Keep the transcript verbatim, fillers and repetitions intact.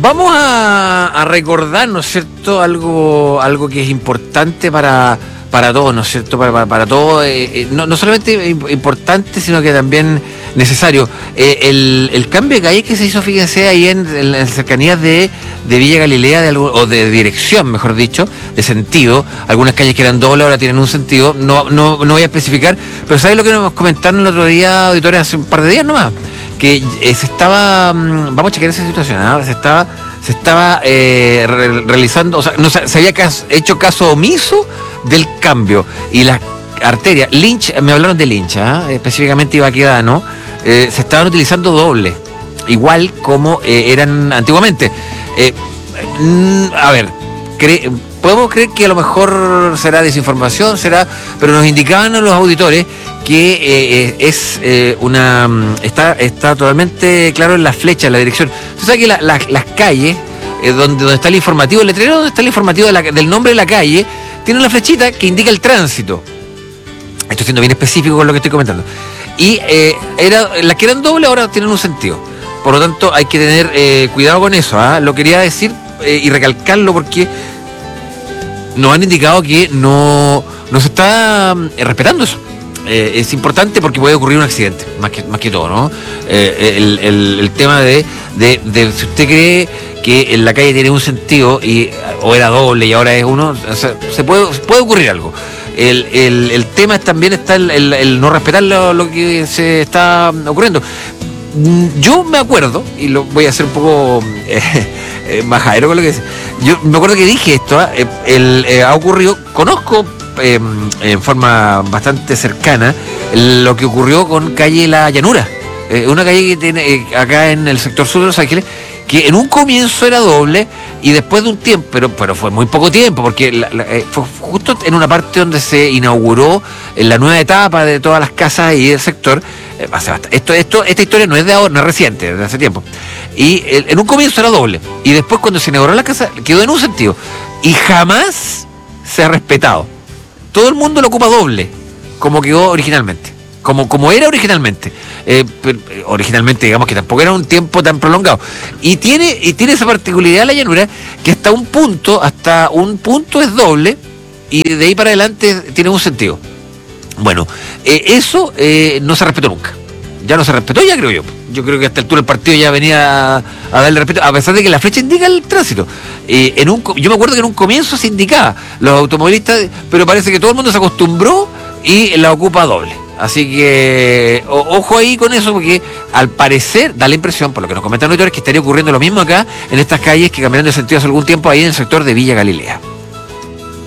Vamos a, a recordar, ¿no es cierto?, algo, algo que es importante para, para todos, ¿no es cierto?, para, para, para todos, eh, eh, no, no solamente importante, sino que también necesario. Eh, el, el cambio de calle que se hizo, fíjense, ahí en, en las cercanías de, de Villa Galilea, de algo, o de dirección, mejor dicho, de sentido. Algunas calles que eran doble ahora tienen un sentido, no, no, no voy a especificar, pero ¿sabes lo que nos comentaron el otro día, auditores, hace un par de días nomás? Que eh, se estaba, vamos a chequear esa situación, ¿eh? se estaba, se estaba eh, re realizando, o sea, no, se, se había cas hecho caso omiso del cambio, y las arterias, Lynch, me hablaron de Lynch, ¿eh? específicamente Ibaquedano, eh, se estaban utilizando doble, igual como eh, eran antiguamente. Eh, mm, a ver, cre podemos creer que a lo mejor será desinformación, será, pero nos indicaban a los auditores que eh, es eh, una está está totalmente claro en la flecha, en la dirección. Usted sabe que la, la, las calles eh, donde, donde está el informativo, el letrero donde está el informativo de la, del nombre de la calle, tiene una flechita que indica el tránsito. Estoy siendo bien específico con lo que estoy comentando. Y eh, era, las que eran doble ahora tienen un sentido. Por lo tanto, hay que tener eh, cuidado con eso. ¿eh? Lo quería decir eh, y recalcarlo porque nos han indicado que no, no se está eh, respetando eso. Eh, es importante porque puede ocurrir un accidente, más que, más que todo, ¿no? Eh, el, el, el tema de, de, de si usted cree que en la calle tiene un sentido y o era doble y ahora es uno, o sea, se puede, puede ocurrir algo. El, el, el tema también está el, el, el no respetar lo, lo que se está ocurriendo. Yo me acuerdo, y lo voy a hacer un poco eh, eh, majadero con lo que dice. Yo me acuerdo que dije esto, ¿eh? el, eh, ha ocurrido, conozco eh, en forma bastante cercana lo que ocurrió con calle La Llanura, eh, una calle que tiene eh, acá en el sector sur de Los Ángeles, que en un comienzo era doble y después de un tiempo, pero, pero fue muy poco tiempo, porque la, la, eh, fue justo en una parte donde se inauguró en la nueva etapa de todas las casas y el sector. Eh, hace bastante, esto, esto, esta historia no es de ahora, no es reciente, es de hace tiempo. Y eh, en un comienzo era doble y después cuando se inauguró la casa quedó en un sentido y jamás se ha respetado. Todo el mundo lo ocupa doble, como quedó originalmente. Como, como era originalmente. Eh, pero, originalmente, digamos que tampoco era un tiempo tan prolongado. Y tiene, y tiene esa particularidad La Llanura, que hasta un punto, hasta un punto es doble, y de ahí para adelante tiene un sentido. Bueno, eh, eso eh, no se respetó nunca. Ya no se respetó, ya creo yo. Yo creo que hasta el altura del partido ya venía a, a darle respeto, a pesar de que la flecha indica el tránsito. Eh, en un, yo me acuerdo que en un comienzo se indicaba los automovilistas, pero parece que todo el mundo se acostumbró y la ocupa doble. Así que o, ojo ahí con eso, porque al parecer da la impresión, por lo que nos comentan los auditores, que estaría ocurriendo lo mismo acá en estas calles que cambiaron de sentido hace algún tiempo ahí en el sector de Villa Galilea.